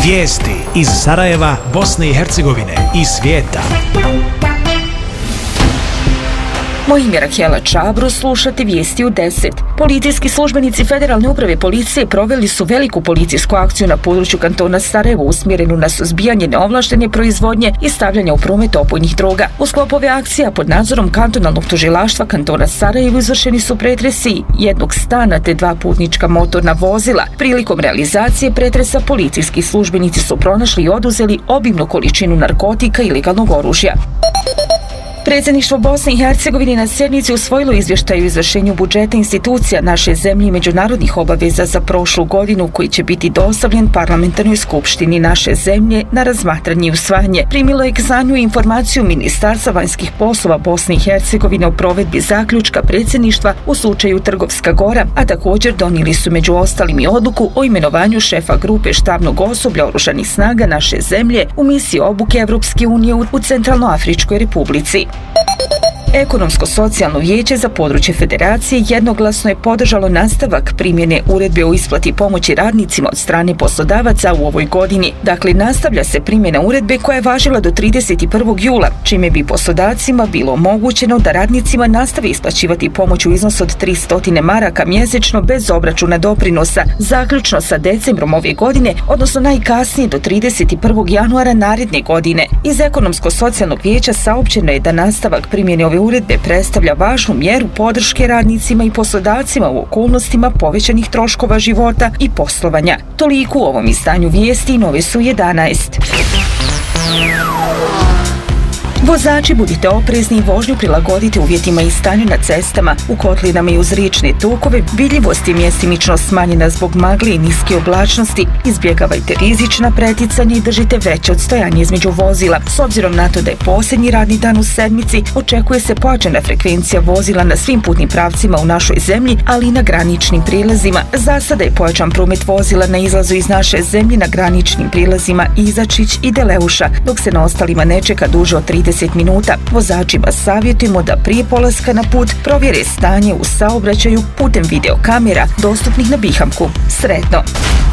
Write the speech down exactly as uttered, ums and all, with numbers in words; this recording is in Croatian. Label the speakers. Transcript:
Speaker 1: Vijesti iz Sarajeva, Bosne i Hercegovine i svijeta.
Speaker 2: Moje ime je Rahela Čabro, slušate vijesti u deset. Policijski službenici Federalne uprave policije proveli su veliku policijsku akciju na području kantona Sarajevo usmjerenu na suzbijanje neovlaštene proizvodnje i stavljanja u promet opojnih droga. U sklopu ove akcije pod nadzorom kantonalnog tužilaštva kantona Sarajevo izvršeni su pretresi jednog stana te dva putnička motorna vozila. Prilikom realizacije pretresa policijski službenici su pronašli i oduzeli obimnu količinu narkotika i ilegalnog oružja. Predsjedništvo Bosne i Hercegovine na sjednici usvojilo izvještaj o izvršenju budžeta institucija naše zemlje i međunarodnih obaveza za prošlu godinu koji će biti dostavljen parlamentarnoj skupštini naše zemlje na razmatranje i usvajanje. Primilo je k znanju informaciju Ministarstva vanjskih poslova Bosne i Hercegovine o provedbi zaključka predsjedništva u slučaju Trgovska Gora, a također donijeli su među ostalim i odluku o imenovanju šefa grupe štabnog osoblja oružanih snaga naše zemlje u misiji obuke Evropske unije u Centralnoafričkoj Republici. Ekonomsko-socijalno vijeće za područje federacije jednoglasno je podržalo nastavak primjene uredbe o isplati pomoći radnicima od strane poslodavaca u ovoj godini. Dakle, nastavlja se primjena uredbe koja je važila do trideset prvog jula, čime bi poslodavcima bilo omogućeno da radnicima nastave isplaćivati pomoć u iznosu od tristo maraka mjesečno bez obračuna doprinosa, zaključno sa decembrom ove godine, odnosno najkasnije do trideset prvog januara naredne godine. Iz Ekonomsko-socijalnog vijeća saopćeno je da nastavak primjene ove uredbe predstavlja važnu mjeru podrške radnicima i poslodavcima u okolnostima povećanih troškova života i poslovanja. Toliko u ovom izdanju vijesti, nove su jedanaest. Vozači, budite oprezni i vožnju prilagodite uvjetima i stanju na cestama. U kotlinama i uz riječne tokove vidljivost je mjestimično smanjena zbog magle i niske oblačnosti. Izbjegavajte rizična preticanja i držite veće odstojanje između vozila. S obzirom na to da je posljednji radni dan u sedmici, očekuje se pojačana frekvencija vozila na svim putnim pravcima u našoj zemlji, ali i na graničnim prijelazima. Za sada je pojačan promet vozila na izlazu iz naše zemlje na graničnim prijelazima Izačić i Deleuša, dok se na ostalima ne čeka duže od trideset minuta. Vozačima savjetujemo da prije polaska na put provjere stanje u saobraćaju putem videokamera dostupnih na Bihamku. Sretno!